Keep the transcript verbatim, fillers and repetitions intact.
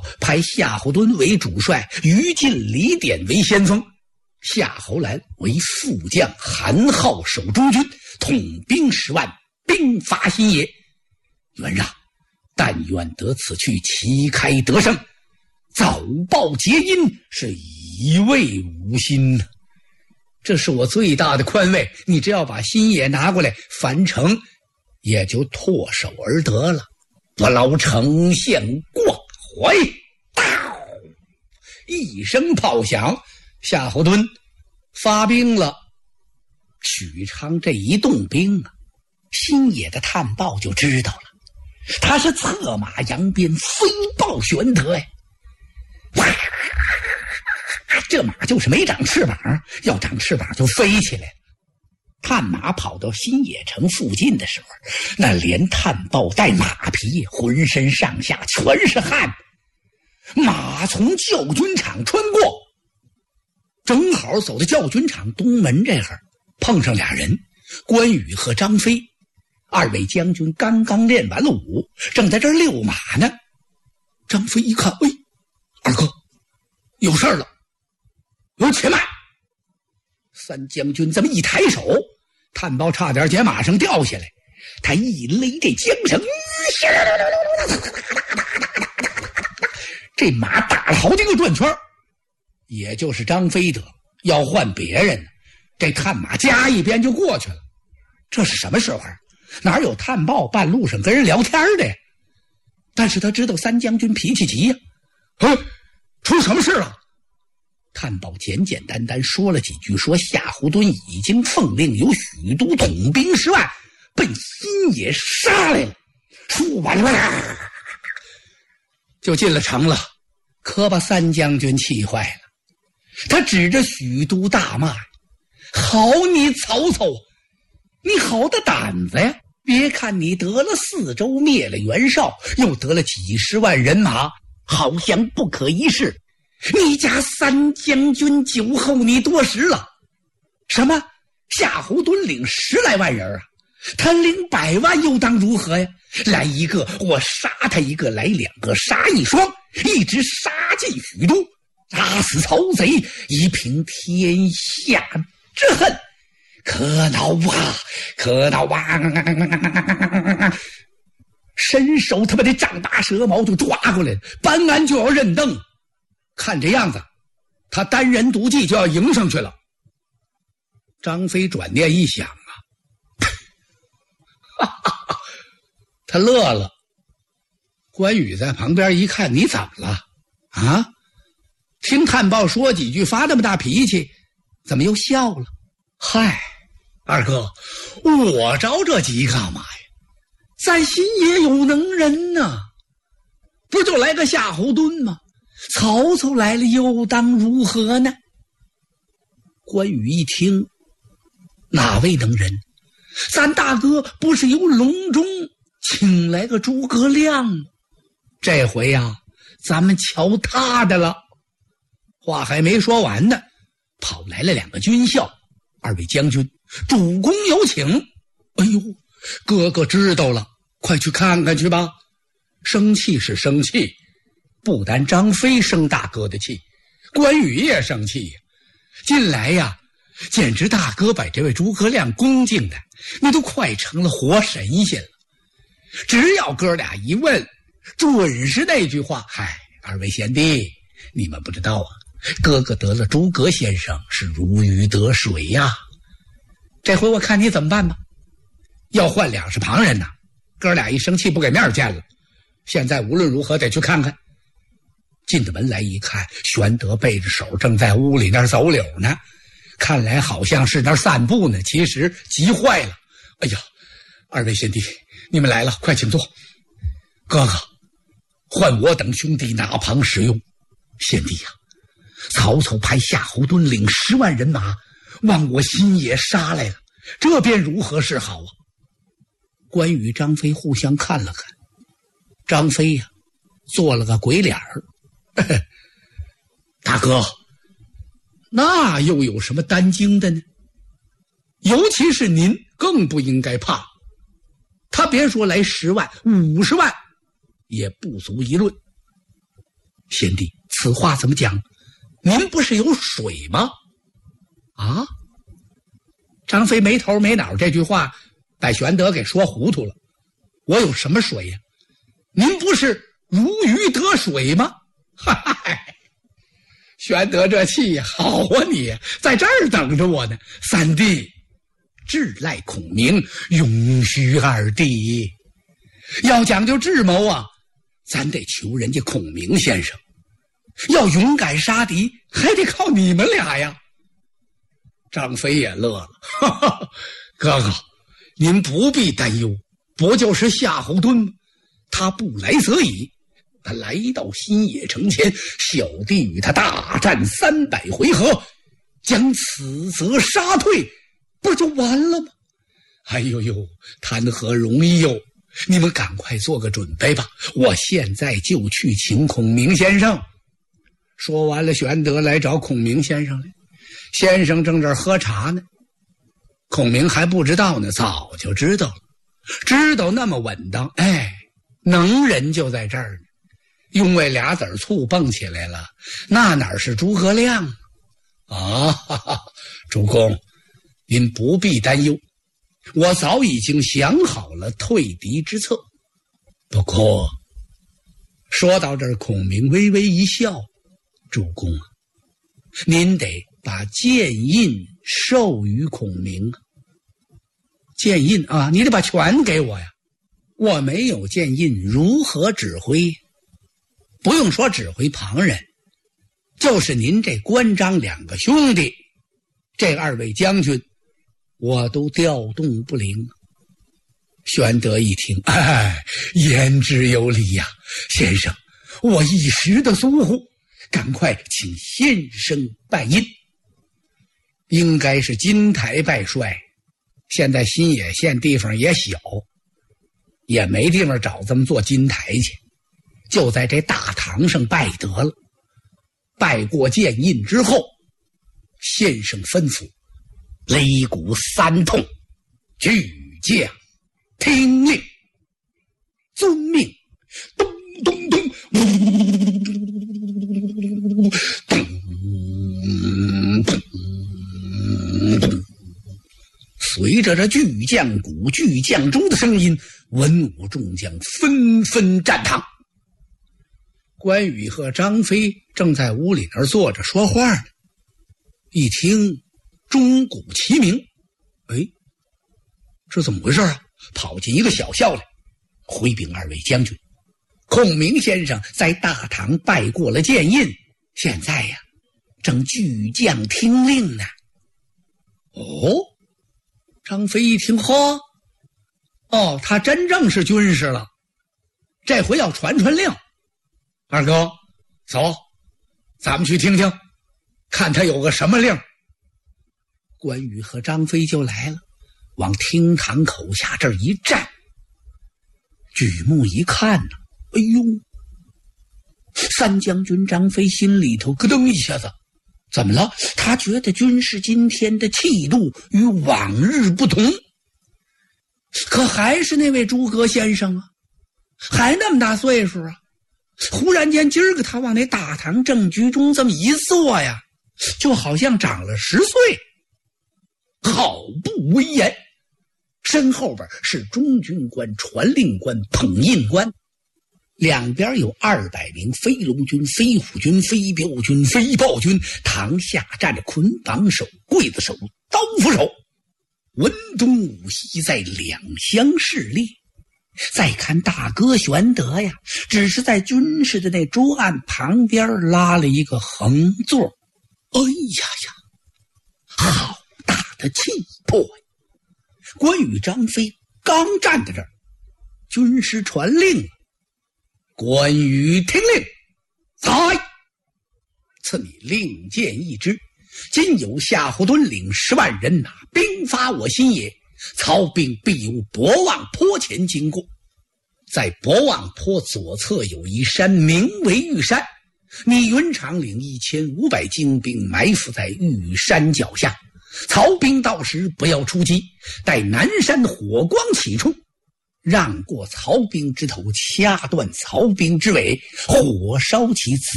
派夏侯惇为主帅，于禁、李典为先锋，夏侯兰为副将，韩浩守中军，统兵十万，兵伐新野。元让但愿得此去，旗开得胜，早报捷音，是一味无心呢。这是我最大的宽慰，你只要把新野拿过来，樊城也就唾手而得了。不劳丞相过怀。一声炮响，夏侯惇发兵了。许昌这一动兵啊，新野的探报就知道了，他是策马扬鞭，飞豹玄德呀。这马就是没长翅膀，要长翅膀就飞起来了。探马跑到新野城附近的时候，那连探报带马匹，浑身上下全是汗。马从教军场穿过，正好走到教军场东门这儿，碰上俩人，关羽和张飞。二位将军刚刚练完了武，正在这儿遛马呢。张飞一看，哎，二哥有事儿了，有且慢。三将军这么一抬手，探报差点解马绳掉下来，他一勒这缰绳，这马打了好几个转圈，也就是张飞得，要换别人呢，这探马加一边就过去了。这是什么时候？哪有探报半路上跟人聊天的呀？但是他知道三将军脾气急呀、啊，啊，出什么事了？探报简简单单说了几句，说夏侯惇已经奉令由许都统兵十万奔新野杀来了，说完了就进了城了。可把三将军气坏了，他指着许都大骂：好你曹操，你好的胆子呀！别看你得了四州，灭了袁绍，又得了几十万人马，好像不可一世。你家三将军酒后你多时了。什么？夏侯惇领十来万人啊，他领百万又当如何呀？来一个我杀他一个，来两个杀一双，一直杀进许都，杀死曹贼，以平天下之恨。可恼啊，可恼啊！伸手他妈的丈八蛇矛就抓过来了，班安就要认凳。看这样子，他单人独骑就要迎上去了。张飞转念一想啊，哈哈哈，他乐了。关羽在旁边一看，你怎么了啊？听探报说几句，发那么大脾气，怎么又笑了？嗨，二哥，我着这急干嘛呀？咱新野有能人呢、啊，不就来个夏侯惇吗？曹操来了又当如何呢？关羽一听，哪位能人？咱大哥不是由隆中请来个诸葛亮吗？这回呀、啊，咱们瞧他的了。话还没说完呢，跑来了两个军校。二位将军，主公有请。哎呦，哥哥知道了，快去看看去吧。生气是生气，不单张飞生大哥的气，关羽也生气呀。近来呀，简直大哥把这位诸葛亮恭敬的，那都快成了活神仙了。只要哥俩一问，准是那句话：嗨，二位贤弟，你们不知道啊，哥哥得了诸葛先生是如鱼得水呀。这回我看你怎么办吧。要换两是旁人呐，哥俩一生气不给面见了。现在无论如何得去看看。进的门来一看，玄德背着手正在屋里那儿走柳呢，看来好像是那儿散步呢，其实急坏了。哎呀，二位贤弟，你们来了，快请坐。哥哥，换我等兄弟哪旁使用？贤弟呀、啊，曹操派夏侯惇领十万人马往我新野杀来了，这便如何是好啊？关羽、张飞互相看了看，张飞呀、啊，做了个鬼脸儿。大哥，那又有什么担惊的呢？尤其是您更不应该怕，他别说来十万五十万也不足一论。 贤弟，此话怎么讲？您不是有水吗？啊？张飞没头没脑，这句话把玄德给说糊涂了。我有什么水呀？您不是如鱼得水吗？嗨，玄德这气呀，好啊你，在这儿等着我呢。三弟，志赖孔明，永须二弟。要讲究智谋啊，咱得求人家孔明先生。要勇敢杀敌，还得靠你们俩呀。张飞也乐了，哈哈，哥哥，您不必担忧，不就是夏侯惇吗？他不来则已，他来到新野城前，小弟与他大战三百回合，将此则杀退，不就完了吗？哎呦呦，谈何容易哟！你们赶快做个准备吧，我现在就去请孔明先生。说完了，玄德来找孔明先生来。先生正这儿喝茶呢，孔明还不知道呢，早就知道了，知道那么稳当，哎，能人就在这儿呢。因为俩子醋蹦起来了，那哪是诸葛亮啊？哈哈，主公，您不必担忧，我早已经想好了退敌之策。不过，说到这儿，孔明微微一笑，主公啊，您得把剑印授予孔明。剑印啊，你得把权给我呀，我没有剑印，如何指挥？不用说指挥旁人，就是您这关张两个兄弟，这二位将军，我都调动不灵。玄德一听，哎，言之有理呀，先生，我一时的疏忽，赶快请先生拜印。应该是金台拜帅，现在新野县地方也小，也没地方找这么座金台去，就在这大堂上拜得了。拜过剑印之后，先生吩咐擂鼓三通，巨将听令，遵命，咚咚咚，咚咚。随着这巨将鼓、巨将钟的声音，文武众将纷纷站堂。关羽和张飞正在屋里那儿坐着说话呢，一听钟鼓齐鸣，哎，这怎么回事啊？跑进一个小校来，回禀二位将军，孔明先生在大堂拜过了剑印，现在呀，正巨将听令呢。哦，张飞一听，呵，哦，他真正是军师了，这回要传传令。二哥，走，咱们去听听，看他有个什么令。关羽和张飞就来了，往厅堂口下这儿一站，举目一看呢，哎呦，三将军张飞心里头咯噔一下子，怎么了？他觉得军师今天的气度与往日不同，可还是那位诸葛先生啊，还那么大岁数啊。忽然间今儿个他往那大堂正居中这么一坐呀，就好像长了十岁，好不威严。身后边是中军官、传令官、捧印官，两边有二百名飞龙军、飞虎军、飞镖军、飞豹军，堂下站着捆绑手、刽子手、刀斧手，文东武西在两相侍立。再看大哥玄德呀，只是在军士的那桌案旁边拉了一个横座。哎呀呀，好大的气魄呀！关羽、张飞刚站在这儿，军师传令了。关羽听令，在，赐你令箭一支，今有夏侯惇领十万人马兵发我新野，曹兵必由博望坡前经过，在博望坡左侧有一山，名为玉山，你云长领一千五百精兵埋伏在玉山脚下，曹兵到时不要出击，待南山火光起处，让过曹兵之头，掐断曹兵之尾，火烧其子